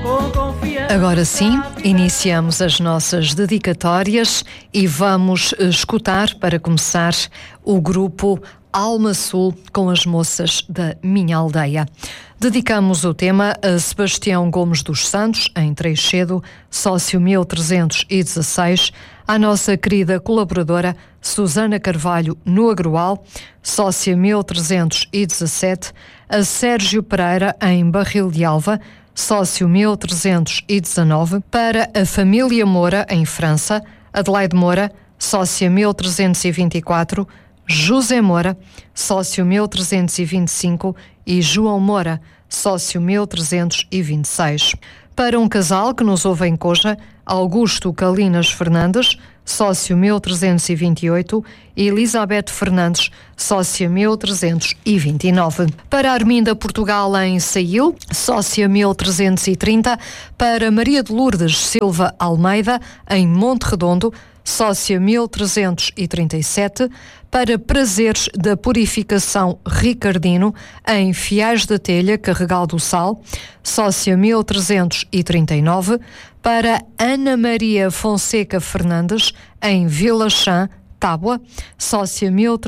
Agora sim, iniciamos as nossas dedicatórias e vamos escutar, para começar, o grupo Alma Sul com as moças da Minha Aldeia. Dedicamos o tema a Sebastião Gomes dos Santos, em Treixedo, sócio 1316, à nossa querida colaboradora Susana Carvalho, no Agroal, sócia 1317, a Sérgio Pereira, em Barril de Alva, sócio 1319, para a família Moura, em França, Adelaide Moura, sócia 1324, José Moura, sócio 1325 e João Moura, sócio 1326. Para um casal que nos ouve em Coja, Augusto Calinas Fernandes, sócio 1328 e Elizabeth Fernandes, sócia 1329. Para Arminda Portugal em Sail, sócia 1330. Para Maria de Lourdes Silva Almeida em Monte Redondo, sócia 1337. Para Prazeres da Purificação Ricardino em Fiais da Telha, Carregal do Sal, sócia 1339. Para Ana Maria Fonseca Fernandes em Vila Chã, Tábua, sócia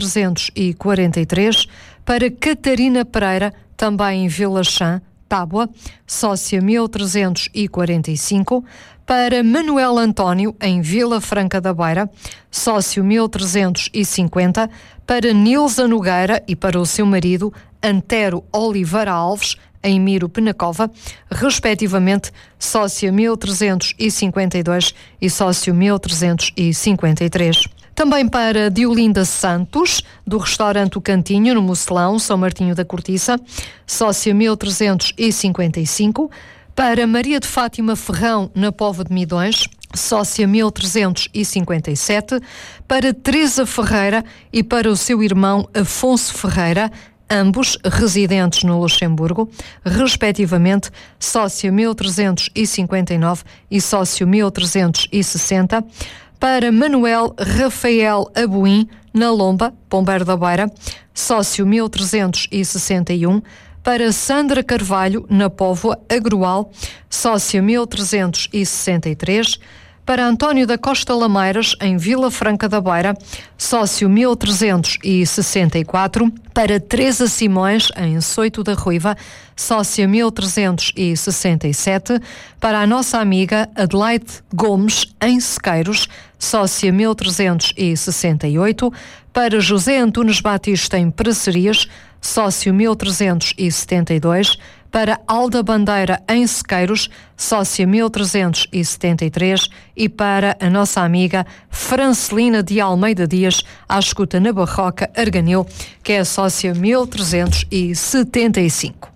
1343. Para Catarina Pereira, também em Vila Chã, Tábua, sócia 1345. Para Manuel António, em Vila Franca da Beira, sócio 1350. Para Nilza Nogueira e para o seu marido, Antero Oliveira Alves, em Miro Penacova, respectivamente, sócia 1352 e sócio 1353. Também para Diolinda Santos, do restaurante O Cantinho, no Mocelão, São Martinho da Cortiça, sócia 1355. Para Maria de Fátima Ferrão, na Póvoa de Midões, sócia 1357. Para Teresa Ferreira e para o seu irmão Afonso Ferreira, ambos residentes no Luxemburgo, respectivamente, sócia 1359 e sócio 1360. Para Manuel Rafael Abuim, na Lomba, Pombeiro da Beira, sócio 1361. Para Sandra Carvalho, na Póvoa, Agroal, sócia 1363. Para António da Costa Lameiras, em Vila Franca da Beira, sócio 1364. Para Teresa Simões, em Soito da Ruiva, sócia 1367. Para a nossa amiga Adelaide Gomes, em Sequeiros, sócia 1368. Para José Antunes Batista, em Parcerias, sócio 1372. Para Alda Bandeira, em Sequeiros, sócia 1373. E para a nossa amiga Francelina de Almeida Dias, à escuta na Barroca, Arganil, que é a sócia 1375.